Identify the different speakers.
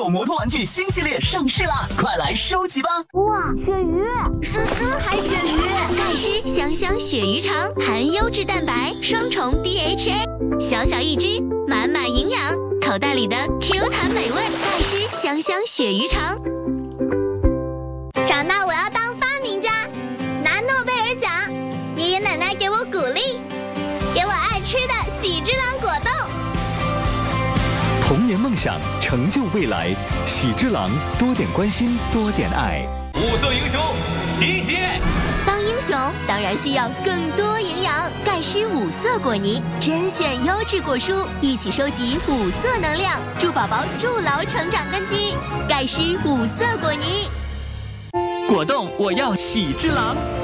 Speaker 1: 手摩托玩具新系列上市啦，快来收集吧！
Speaker 2: 哇，鳕鱼，诗还鳕鱼，
Speaker 3: 钙师香香鳕鱼肠，含优质蛋白，双重 DHA， 小小一只，满满营养，口袋里的 Q 弹美味。钙师香香鳕鱼肠。
Speaker 2: 长大我要当发明家，拿诺贝尔奖。爷爷奶奶给我鼓励，给我爱吃的喜之郎果冻。
Speaker 4: 童年梦想，成就未来。喜之郎，多点关心，多点爱。
Speaker 5: 5色英雄集结！
Speaker 3: 当英雄当然需要更多营养。钙师5色果泥，甄选优质果蔬，一起收集5色能量，助宝宝筑牢成长根基。钙师5色果泥。
Speaker 4: 果冻，我要喜之郎。